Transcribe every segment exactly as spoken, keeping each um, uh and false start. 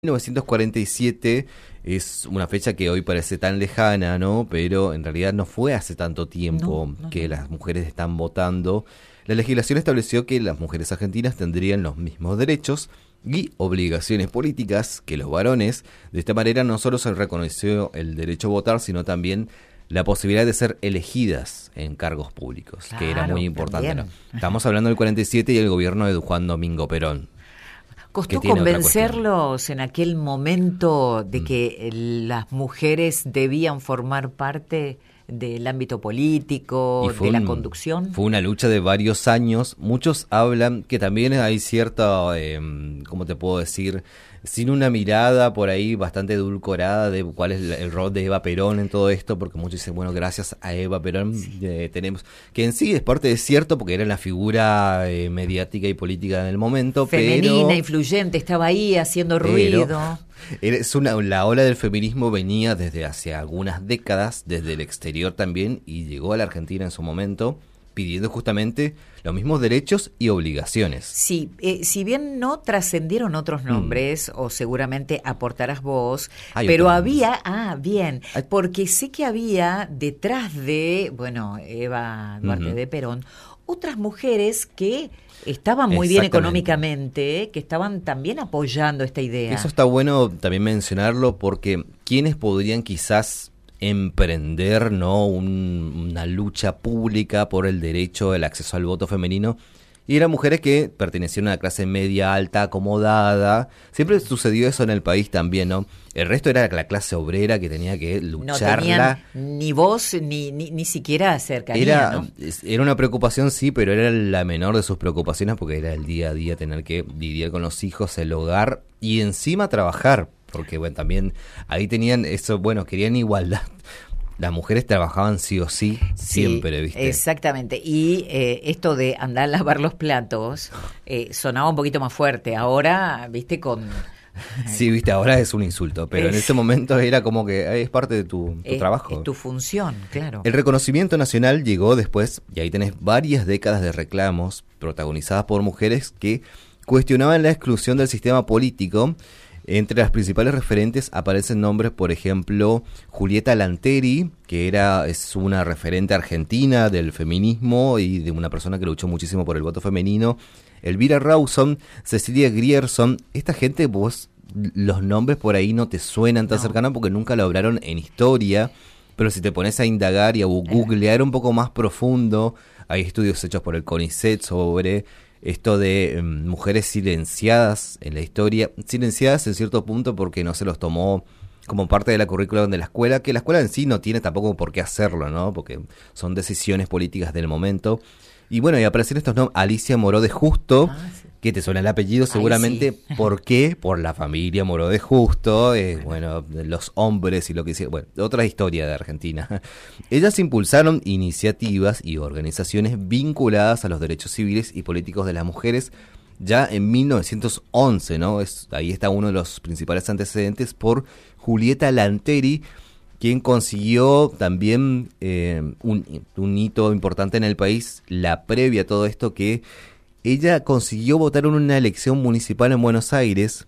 mil novecientos cuarenta y siete es una fecha que hoy parece tan lejana, ¿no? Pero en realidad no fue hace tanto tiempo No, no, que no. las mujeres están votando. La legislación estableció que las mujeres argentinas tendrían los mismos derechos y obligaciones políticas que los varones. De esta manera no solo se reconoció el derecho a votar, sino también la posibilidad de ser elegidas en cargos públicos, Claro, que era muy importante, también. ¿no? Estamos hablando del cuarenta y siete y el gobierno de Juan Domingo Perón. ¿Costó tiene otra convencerlos en aquel momento de Mm. que eh, las mujeres debían formar parte del ámbito político, Y fue de la un- conducción? Fue una lucha de varios años. Muchos hablan que también hay cierta, eh, ¿cómo te puedo decir? Sin una mirada por ahí bastante edulcorada de cuál es el, el rol de Eva Perón en todo esto, porque muchos dicen, bueno, gracias a Eva Perón eh, tenemos, que en sí es parte de cierto, porque era la figura eh, mediática y política en el momento, Femenina, pero... influyente, estaba ahí haciendo Pero ruido. es una, la ola del feminismo venía desde hace algunas décadas, desde el exterior también, y llegó a la Argentina en su momento, pidiendo justamente los mismos derechos y obligaciones. Sí, eh, si bien no trascendieron otros nombres, o seguramente aportarás vos, Hay pero otros había, ah, bien, Hay- porque sé que había detrás de, bueno, Eva Duarte Ujú. de Perón, otras mujeres que estaban muy bien Exactamente. económicamente, que estaban también apoyando esta idea. Eso está bueno también mencionarlo porque quienes podrían quizás emprender, ¿no? Un- una lucha pública por el derecho al acceso al voto femenino, y eran mujeres que pertenecían a una clase media alta, acomodada. Siempre sucedió eso en el país también, ¿no? El resto era la clase obrera que tenía que No lucharla. tenían ni voz ni, ni, ni siquiera cercanía, Era, ¿no? es- era una preocupación, sí, pero era la menor de sus preocupaciones porque era el día a día tener que lidiar con los hijos, el hogar y encima trabajar. Porque, bueno, también ahí tenían eso, bueno, querían igualdad. Las mujeres trabajaban sí o sí, siempre, Sí, ¿viste? exactamente. Y eh, esto de andar a lavar los platos eh, sonaba un poquito más fuerte. Ahora, viste, con... Sí, viste, ahora es un insulto, pero en Es- ese momento era como que eh, es parte de tu, tu es, trabajo. es tu función, claro. El reconocimiento nacional llegó después, y ahí tenés varias décadas de reclamos protagonizadas por mujeres que cuestionaban la exclusión del sistema político. Entre las principales referentes aparecen nombres, por ejemplo, Julieta Lanteri, que era es una referente argentina del feminismo y de una persona que luchó muchísimo por el voto femenino, Elvira Rawson, Cecilia Grierson. Esta gente, vos los nombres por ahí no te suenan tan No. cercanos porque nunca lo hablaron en historia, pero si te pones a indagar y a googlear un poco más profundo, hay estudios hechos por el CONICET sobre esto de eh, mujeres silenciadas en la historia, silenciadas en cierto punto porque no se los tomó como parte de la currícula de la escuela, que la escuela en sí no tiene tampoco por qué hacerlo, ¿no? Porque son decisiones políticas del momento. Y bueno, y aparecen estos nombres, Alicia Moró de Justo, Ah, sí. que te suena el apellido seguramente. sí. ¿Por qué? Por la familia Moró de Justo, eh, bueno, los hombres y lo que hicieron. Bueno, otra historia de Argentina. Ellas impulsaron iniciativas y organizaciones vinculadas a los derechos civiles y políticos de las mujeres ya en mil novecientos once, ¿no? Es, ahí está uno de los principales antecedentes por Julieta Lanteri, quien consiguió también eh, un, un hito importante en el país, la previa a todo esto, que ella consiguió votar en una elección municipal en Buenos Aires,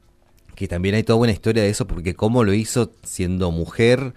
que también hay toda una historia de eso, porque cómo lo hizo siendo mujer,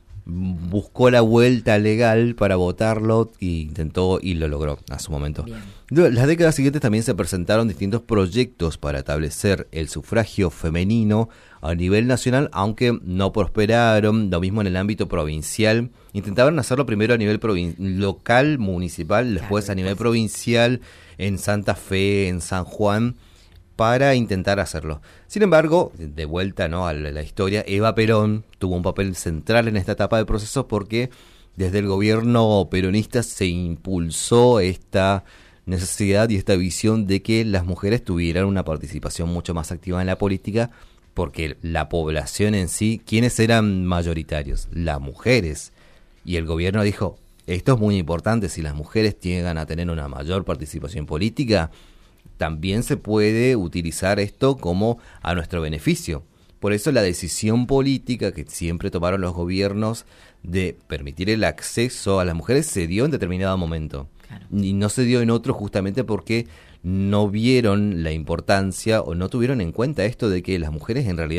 buscó la vuelta legal para votarlo e intentó y lo logró a su momento. Bien. Luego, las décadas siguientes también se presentaron distintos proyectos para establecer el sufragio femenino a nivel nacional, aunque no prosperaron. Lo mismo en el ámbito provincial. Intentaron hacerlo primero a nivel provin- local, municipal, después Claro, a nivel después. provincial, en Santa Fe, en San Juan, para intentar hacerlo. Sin embargo, de vuelta, ¿no?, a la, la historia, Eva Perón tuvo un papel central en esta etapa del proceso porque desde el gobierno peronista se impulsó esta necesidad y esta visión de que las mujeres tuvieran una participación mucho más activa en la política, porque la población en sí, ¿quiénes eran mayoritarios? Las mujeres. Y el gobierno dijo, esto es muy importante, si las mujeres llegan a tener una mayor participación política, también se puede utilizar esto como a nuestro beneficio. Por eso la decisión política que siempre tomaron los gobiernos de permitir el acceso a las mujeres se dio en determinado momento. Claro. Y no se dio en otro justamente porque no vieron la importancia o no tuvieron en cuenta esto de que las mujeres en realidad